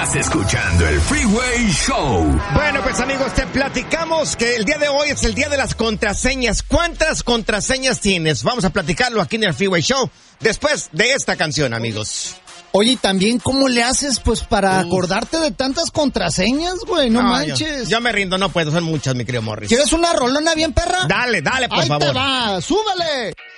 Estás escuchando el Freeway Show. Bueno, pues amigos, te platicamos que el día de hoy es el día de las contraseñas. ¿Cuántas contraseñas tienes? Vamos a platicarlo aquí en el Freeway Show después de esta canción, amigos. Oye, también, ¿cómo le haces, pues, para acordarte de tantas contraseñas, güey? No manches. Yo me rindo, no puedo, son muchas, mi querido Morris. ¿Quieres una rolona bien perra? Dale, por favor. Ahí te va, súbele.